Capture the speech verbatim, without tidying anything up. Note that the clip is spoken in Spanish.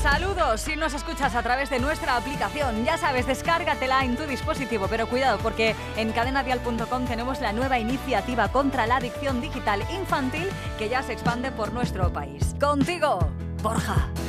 Saludos si nos escuchas a través de nuestra aplicación. Ya sabes, descárgatela en tu dispositivo, pero cuidado porque en cadena dial punto com tenemos la nueva iniciativa contra la adicción digital infantil que ya se expande por nuestro país. Contigo, Borja.